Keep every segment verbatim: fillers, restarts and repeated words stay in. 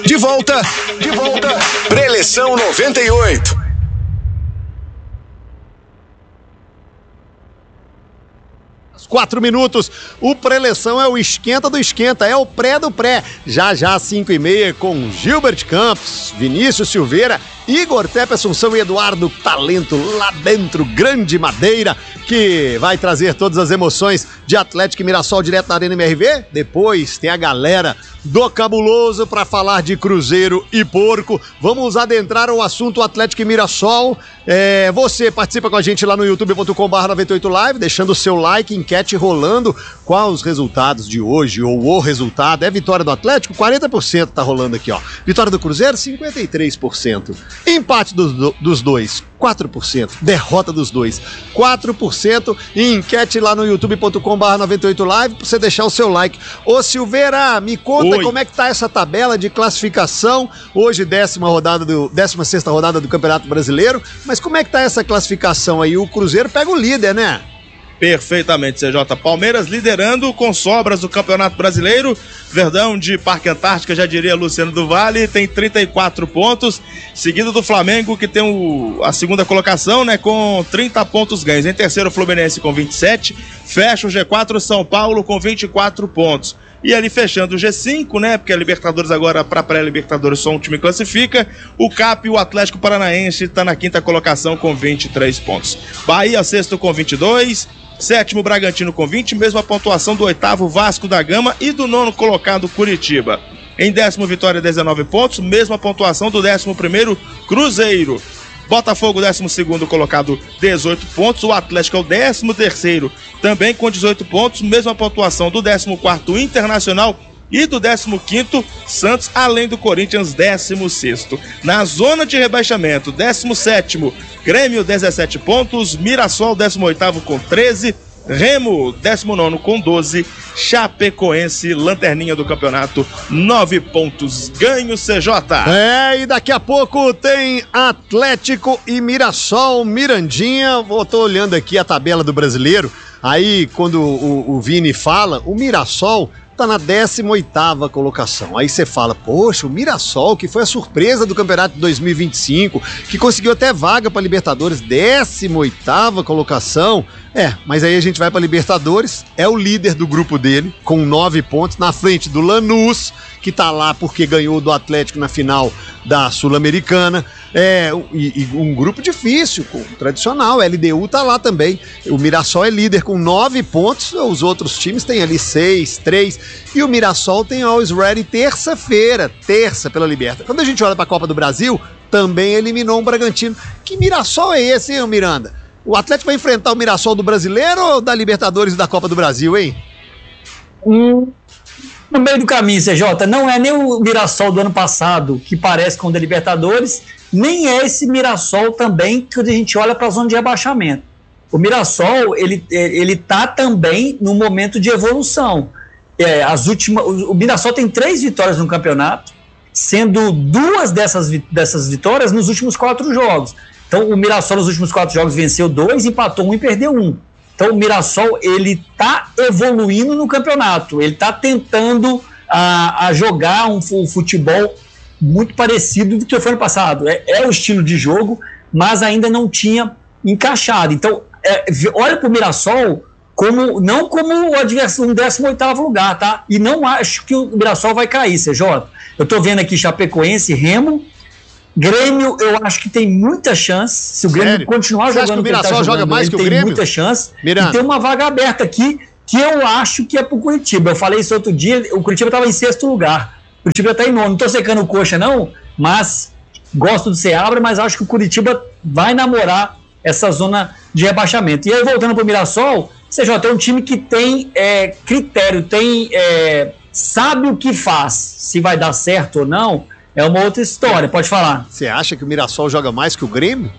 De volta, de volta, Preleção noventa e oito. Quatro minutos, o Preleção é o esquenta do esquenta, é o pré do pré. Já já, cinco e meia, com Gilbert Campos, Vinícius Silveira, Igor Tepe Assunção e Eduardo Talento lá dentro, Grande Madeira, que vai trazer todas as emoções de Atlético e Mirassol direto na Arena M R V. Depois tem a galera do Cabuloso para falar de Cruzeiro e Porco. Vamos adentrar o assunto Atlético e Mirassol. É, você participa com a gente lá no youtube ponto com barra noventa e oito live, deixando o seu like, enquete rolando. Quais os resultados de hoje, ou o resultado? É vitória do Atlético? quarenta por cento tá rolando aqui, ó. Vitória do Cruzeiro? cinquenta e três por cento. Empate dos, dos dois, quatro por cento. Derrota dos dois, quatro por cento. E enquete lá no youtube ponto com barra noventa e oito live pra você deixar o seu like. Ô Silveira, me conta Oi. Como é que tá essa tabela de classificação. Hoje, décima rodada do, décima sexta rodada do Campeonato Brasileiro. Mas como é que tá essa classificação aí? O Cruzeiro pega o líder, né? Perfeitamente, C J. Palmeiras liderando com sobras do Campeonato Brasileiro. Verdão de Parque Antártica, já diria Luciano do Vale, tem trinta e quatro pontos, seguido do Flamengo, que tem o, a segunda colocação, né, com trinta pontos ganhos. Em terceiro, o Fluminense com vinte e sete, fecha o G quatro, São Paulo com vinte e quatro pontos. E ali fechando o G cinco, né, porque a Libertadores agora, para pré-Libertadores, só um time classifica. O C A P, o Atlético Paranaense, está na quinta colocação com vinte e três pontos. Bahia, sexto com vinte e dois. Sétimo, Bragantino com vinte, mesma pontuação do oitavo, Vasco da Gama, e do nono colocado, Curitiba. Em décimo, Vitória, dezenove pontos, mesma pontuação do décimo primeiro, Cruzeiro. Botafogo, décimo segundo colocado, dezoito pontos. O Atlético é o décimo terceiro, também com dezoito pontos, mesma pontuação do décimo quarto, Internacional, e do décimo quinto, Santos, além do Corinthians, décimo sexto. Na zona de rebaixamento, décimo sétimo, Grêmio, dezessete pontos, Mirassol, décimo oitavo com treze, Remo, décimo nono com doze, Chapecoense, lanterninha do campeonato, nove pontos ganho, C J. É, e daqui a pouco tem Atlético e Mirassol, Mirandinha. Eu tô olhando aqui a tabela do Brasileiro, aí quando o, o Vini fala, o Mirassol tá na décima oitava colocação. Aí você fala, poxa, o Mirassol, que foi a surpresa do campeonato de dois mil e vinte e cinco, que conseguiu até vaga para Libertadores, décima oitava colocação. É, mas aí a gente vai para Libertadores, é o líder do grupo dele, com nove pontos, na frente do Lanús, que tá lá porque ganhou do Atlético na final da Sul-Americana. É, e, e um grupo difícil, tradicional, L D U tá lá também. O Mirassol é líder com nove pontos, os outros times têm ali seis, três, e o Mirassol tem Always Ready terça-feira, terça pela Liberta. Quando a gente olha pra Copa do Brasil, também eliminou um Bragantino. Que Mirassol é esse, hein, Miranda? O Atlético vai enfrentar o Mirassol do Brasileiro ou da Libertadores e da Copa do Brasil, hein? Hum, no meio do caminho, C J, não é nem o Mirassol do ano passado, que parece com o da Libertadores, nem é esse Mirassol também que a gente olha para a zona de rebaixamento. O Mirassol, ele, ele tá também num momento de evolução. É, as últimas, o Mirassol tem três vitórias no campeonato, sendo duas dessas, dessas vitórias nos últimos quatro jogos. Então, o Mirassol nos últimos quatro jogos venceu dois, empatou um e perdeu um. Então, o Mirassol, ele tá evoluindo no campeonato. Ele tá tentando a, a jogar um, um futebol muito parecido do que foi ano passado. É, é o estilo de jogo, mas ainda não tinha encaixado. Então, é, olha para o Mirassol como, não como o adversário, um décimo oitavo lugar, tá? E não acho que o Mirassol vai cair, C J. Eu tô vendo aqui Chapecoense, Remo, Grêmio, eu acho que tem muita chance. Se o Grêmio Sério? continuar Você jogando... Acha que o Mirassol tá joga jogando, mais que o tem Grêmio? Tem muita chance. Miranda. E tem uma vaga aberta aqui, que eu acho que é pro Curitiba. Eu falei isso outro dia, o Curitiba estava em sexto lugar. O Curitiba está em nono. Não tô secando o coxa, não, mas gosto do Seabra, mas acho que o Curitiba vai namorar essa zona de rebaixamento. E aí, voltando pro Mirassol, C J, é um time que tem é, critério, tem, é, sabe o que faz. Se vai dar certo ou não, é uma outra história, pode falar. Você acha que o Mirassol joga mais que o Grêmio?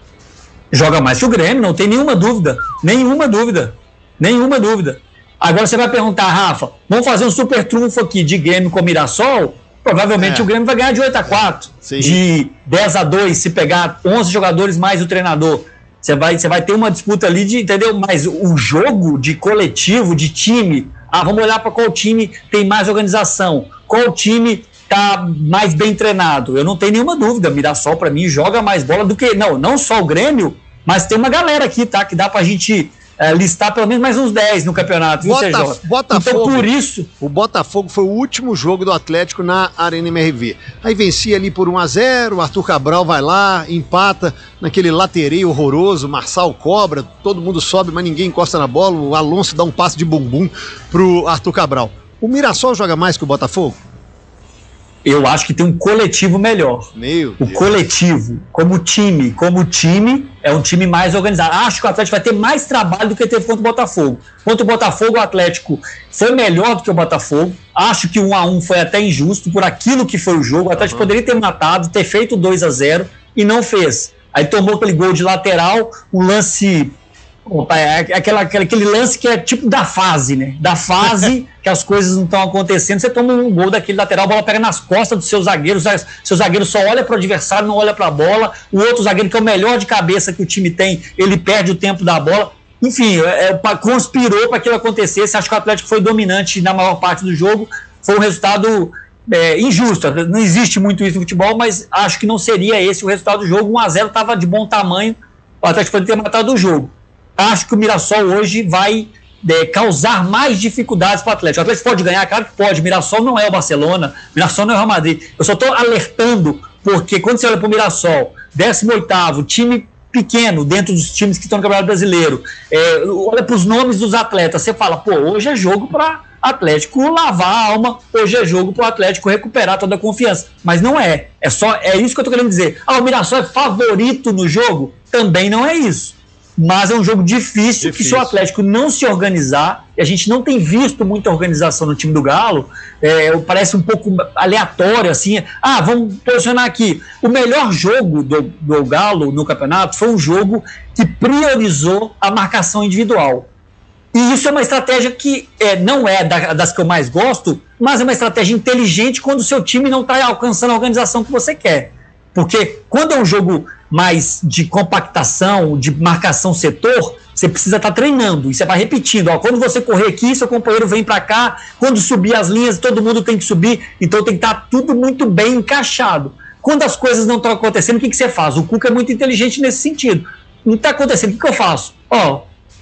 Joga mais que o Grêmio, não tem nenhuma dúvida. Nenhuma dúvida. Nenhuma dúvida. Agora você vai perguntar, Rafa, vamos fazer um super trunfo aqui de Grêmio com o Mirassol? Provavelmente é. o Grêmio vai ganhar de oito a quatro. Sim. De dez a dois, se pegar onze jogadores mais o treinador. Você vai, você vai ter uma disputa ali de, entendeu? Mas o jogo de coletivo, de time, ah, vamos olhar para qual time tem mais organização, qual time tá mais bem treinado? Eu não tenho nenhuma dúvida. Mirassol, para mim, joga mais bola do que... Não, não só o Grêmio, mas tem uma galera aqui, tá? Que dá pra gente é, listar pelo menos mais uns dez no campeonato, viu, Bota, Sérgio? Botafogo, então, por isso... O Botafogo foi o último jogo do Atlético na Arena M R V. Aí vencia ali por um a zero, o Arthur Cabral vai lá, empata naquele latereio horroroso, Marçal cobra, todo mundo sobe, mas ninguém encosta na bola, o Alonso dá um passe de bumbum pro Arthur Cabral. O Mirassol joga mais que o Botafogo? Eu acho que tem um coletivo melhor. Meu o Deus. coletivo, como time, como time, é um time mais organizado. Acho que o Atlético vai ter mais trabalho do que teve contra o Botafogo. Contra o Botafogo, o Atlético foi melhor do que o Botafogo. Acho que um a um foi até injusto por aquilo que foi o jogo. O Atlético uhum. poderia ter matado, ter feito dois a zero e não fez. Aí tomou aquele gol de lateral, um lance... Opa, é aquela, aquele lance que é tipo da fase, né? Da fase que as coisas não estão acontecendo. Você toma um gol daquele lateral, a bola pega nas costas do seu zagueiro. Seu zagueiro só olha para o adversário, não olha para a bola. O outro zagueiro, que é o melhor de cabeça que o time tem, ele perde o tempo da bola. Enfim, é, é, conspirou para aquilo acontecesse. Acho que o Atlético foi dominante na maior parte do jogo. Foi um resultado é, injusto. Não existe muito isso no futebol, mas acho que não seria esse o resultado do jogo. um a zero estava de bom tamanho. O Atlético poderia ter matado o jogo. Acho que o Mirassol hoje vai é, causar mais dificuldades para o Atlético. O Atlético pode ganhar? Claro que pode. O Mirassol não é o Barcelona, o Mirassol não é o Real Madrid. Eu só estou alertando, porque quando você olha para o Mirassol, décimo oitavo, time pequeno dentro dos times que estão no Campeonato Brasileiro, é, olha para os nomes dos atletas, você fala, pô, hoje é jogo para Atlético lavar a alma, hoje é jogo para o Atlético recuperar toda a confiança. Mas não é. É só, é isso que eu estou querendo dizer. Ah, o Mirassol é favorito no jogo? Também não é isso. Mas é um jogo difícil, difícil, que se o Atlético não se organizar, e a gente não tem visto muita organização no time do Galo, é, parece um pouco aleatório, assim, ah, vamos posicionar aqui. O melhor jogo do, do Galo no campeonato foi um jogo que priorizou a marcação individual. E isso é uma estratégia que é, não é da, das que eu mais gosto, mas é uma estratégia inteligente quando o seu time não está alcançando a organização que você quer. Porque quando é um jogo mais de compactação, de marcação setor, você precisa estar tá treinando, e você vai repetindo, ó, quando você correr aqui, seu companheiro vem para cá, quando subir as linhas, todo mundo tem que subir, então tem que estar tá tudo muito bem encaixado. Quando as coisas não estão acontecendo, o que, que você faz? O Cuca é muito inteligente nesse sentido. Não está acontecendo, o que, que eu faço? Ó,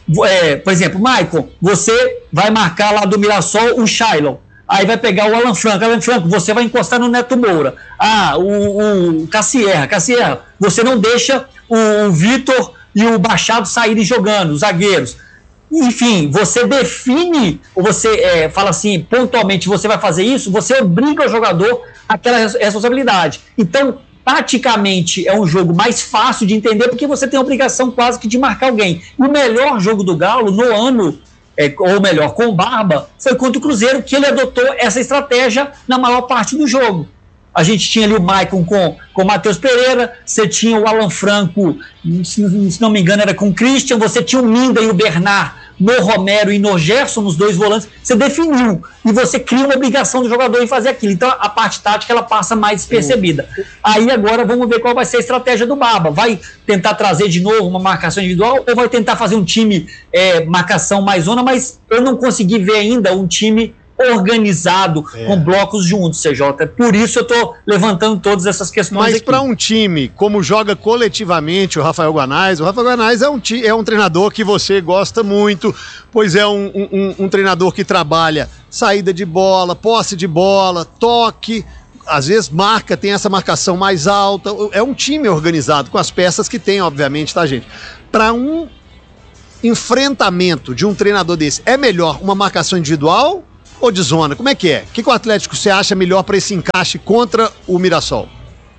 é, por exemplo, Maicon, você vai marcar lá do Mirassol o Shailon. Aí vai pegar o Alan Franco. Alan Franco, você vai encostar no Neto Moura. Ah, o, o Cassierra. Cassierra, você não deixa o Vitor e o Machado saírem jogando, os zagueiros. Enfim, você define, ou você é, fala assim, pontualmente, você vai fazer isso, você obriga o jogador àquela responsabilidade. Então, taticamente, é um jogo mais fácil de entender, porque você tem a obrigação quase que de marcar alguém. O melhor jogo do Galo no ano... É, ou melhor, com o Barba, foi contra o Cruzeiro que ele adotou essa estratégia na maior parte do jogo. A gente tinha ali o Maicon com, com o Matheus Pereira, você tinha o Alan Franco, se, se não me engano era com o Christian, você tinha o Minda e o Bernard no Romero e no Gerson, nos dois volantes, você definiu, e você cria uma obrigação do jogador em fazer aquilo. Então a parte tática ela passa mais despercebida. Aí agora vamos ver qual vai ser a estratégia do Barba. Vai tentar trazer de novo uma marcação individual ou vai tentar fazer um time é, marcação mais zona, mas eu não consegui ver ainda um time organizado, é. com blocos juntos, C J. Por isso eu estou levantando todas essas questões. Mas aqui. Para um time, como joga coletivamente o Rafael Guanais, o Rafael Guanais é um, é um treinador que você gosta muito, pois é um, um, um treinador que trabalha saída de bola, posse de bola, toque, às vezes marca, tem essa marcação mais alta, é um time organizado, com as peças que tem, obviamente, tá, gente? Para um enfrentamento de um treinador desse, é melhor uma marcação individual ou de zona? Como é que é? O que, que o Atlético você acha melhor para esse encaixe contra o Mirassol?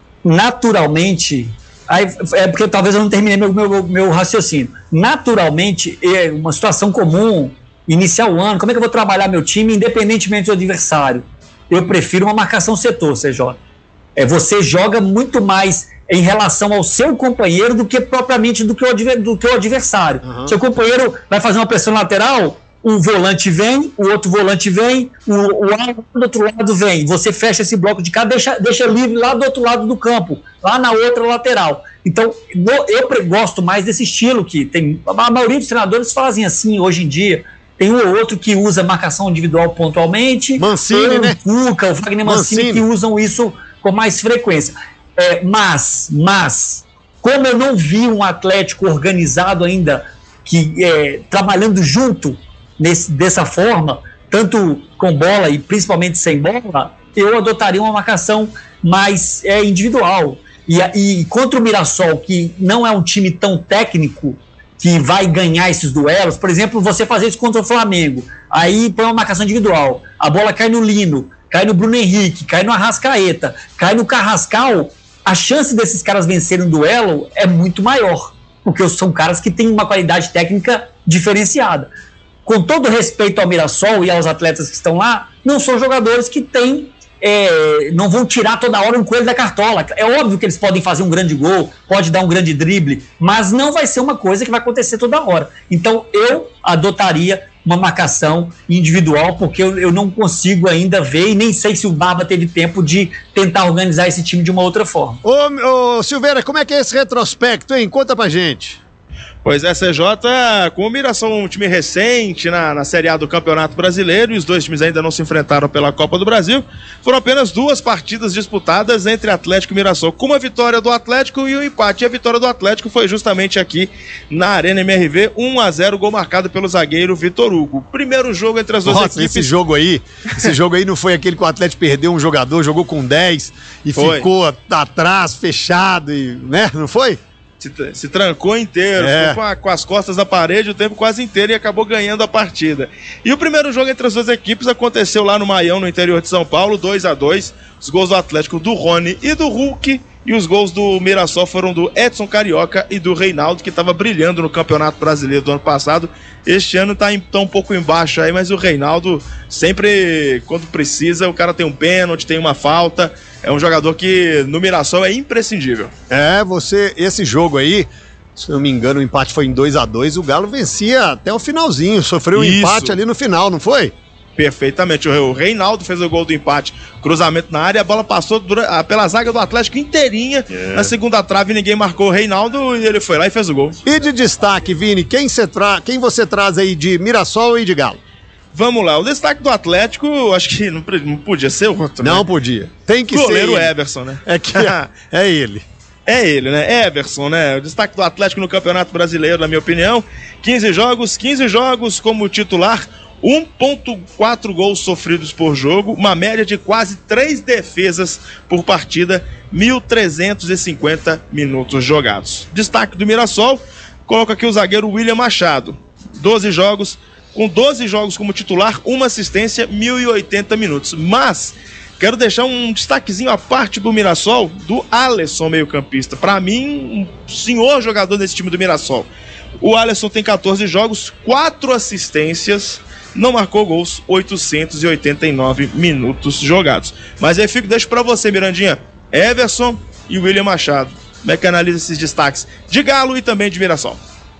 Naturalmente, aí, é porque talvez eu não terminei meu, meu, meu raciocínio. Naturalmente, é uma situação comum, iniciar o ano, como é que eu vou trabalhar meu time independentemente do adversário? Eu prefiro uma marcação setor, C J. É, você joga muito mais em relação ao seu companheiro do que propriamente do que o, do que o adversário. Uhum. Seu companheiro vai fazer uma pressão lateral, um volante vem, o outro volante vem, o, o ala do outro lado vem, você fecha esse bloco de cá, deixa, deixa livre lá do outro lado do campo, lá na outra lateral. Então, eu gosto mais desse estilo que tem, a maioria dos treinadores fazem assim hoje em dia, tem um ou outro que usa marcação individual pontualmente. Mancini, o né? Cuca, o Wagner Mancini, Mancini, que usam isso com mais frequência. É, mas, mas, como eu não vi um Atlético organizado ainda, que é, trabalhando junto nesse, dessa forma, tanto com bola e principalmente sem bola, eu adotaria uma marcação mais é, individual. E, e contra o Mirassol, que não é um time tão técnico, que vai ganhar esses duelos, por exemplo, você fazer isso contra o Flamengo, aí põe uma marcação individual, a bola cai no Lino, cai no Bruno Henrique, cai no Arrascaeta, cai no Carrascal, a chance desses caras vencerem um duelo é muito maior, porque são caras que têm uma qualidade técnica diferenciada. Com todo respeito ao Mirassol e aos atletas que estão lá, não são jogadores que têm, é, não vão tirar toda hora um coelho da cartola. É óbvio que eles podem fazer um grande gol, pode dar um grande drible, mas não vai ser uma coisa que vai acontecer toda hora. Então eu adotaria uma marcação individual, porque eu, eu não consigo ainda ver, e nem sei se o Barba teve tempo de tentar organizar esse time de uma outra forma. Ô, ô Silveira, como é que é esse retrospecto, hein? Conta pra gente. Pois é, C J, com o Mirassol um time recente na, na Série A do Campeonato Brasileiro, e os dois times ainda não se enfrentaram pela Copa do Brasil, foram apenas duas partidas disputadas entre Atlético e Mirassol, com uma vitória do Atlético e um empate. E a vitória do Atlético foi justamente aqui na Arena M R V, um a zero, gol marcado pelo zagueiro Vitor Hugo. Primeiro jogo entre as duas Nossa, equipes. Esse jogo aí, esse jogo aí não foi aquele que o Atlético perdeu um jogador, jogou com dez e foi. Ficou atrás, fechado, e, né? Não foi? Se, se trancou inteiro, é. ficou com, a, com as costas da parede o tempo quase inteiro e acabou ganhando a partida. E o primeiro jogo entre as duas equipes aconteceu lá no Maião, no interior de São Paulo, dois a dois. Os gols do Atlético do Rony e do Hulk, e os gols do Mirassol foram do Edson Carioca e do Reinaldo, que estava brilhando no Campeonato Brasileiro do ano passado. Este ano está tá um pouco embaixo aí, mas o Reinaldo sempre, quando precisa, o cara tem um pênalti, tem uma falta. É um jogador que no Mirassol é imprescindível. É, você, esse jogo aí, se eu não me engano, o empate foi em dois a dois, o Galo vencia até o finalzinho, sofreu um Isso. empate ali no final, não foi? Perfeitamente, o Reinaldo fez o gol do empate, cruzamento na área, a bola passou pela zaga do Atlético inteirinha, é. na segunda trave ninguém marcou o Reinaldo e ele foi lá e fez o gol. E de destaque, Vini, quem, cê tra... quem você traz aí de Mirassol e de Galo? Vamos lá, o destaque do Atlético, acho que não, não podia ser outro, né? Não podia, tem que goleiro ser goleiro Everson, né? É, que é, é ele. É ele, né? Everson, né? O destaque do Atlético no Campeonato Brasileiro, na minha opinião, quinze jogos, quinze jogos como titular, um ponto quatro gols sofridos por jogo, uma média de quase três defesas por partida, mil trezentos e cinquenta minutos jogados. Destaque do Mirassol, coloca aqui o zagueiro William Machado, doze jogos, com doze jogos como titular, uma assistência, mil e oitenta minutos. Mas quero deixar um destaquezinho à parte do Mirassol, do Alisson, meio-campista. Para mim, um senhor jogador desse time do Mirassol. O Alisson tem catorze jogos, quatro assistências, não marcou gols, oitocentos e oitenta e nove minutos jogados. Mas aí fico, deixo para você, Mirandinha, Everson e William Machado. Como é que analisa esses destaques de Galo e também de Mirassol?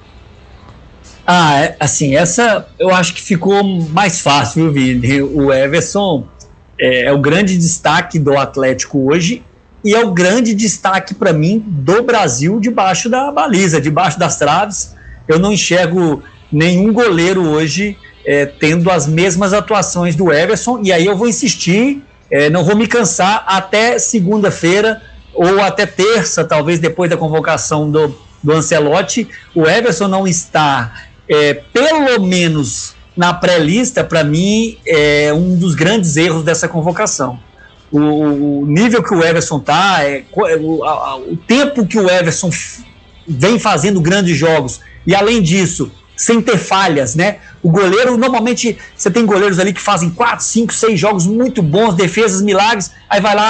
Ah, assim, essa eu acho que ficou mais fácil, viu, Vini? O Everson é, é o grande destaque do Atlético hoje e é o grande destaque para mim do Brasil debaixo da baliza, debaixo das traves. Eu não enxergo nenhum goleiro hoje é, tendo as mesmas atuações do Everson, e aí eu vou insistir, é, não vou me cansar até segunda-feira ou até terça, talvez depois da convocação do, do Ancelotti. O Everson não está... É, pelo menos na pré-lista, para mim, é um dos grandes erros dessa convocação. O, o nível que o Everson está, é, o, a, o tempo que o Everson f- vem fazendo grandes jogos, e além disso, sem ter falhas, né? O goleiro, normalmente, você tem goleiros ali que fazem quatro, cinco, seis jogos muito bons, defesas, milagres, aí vai lá,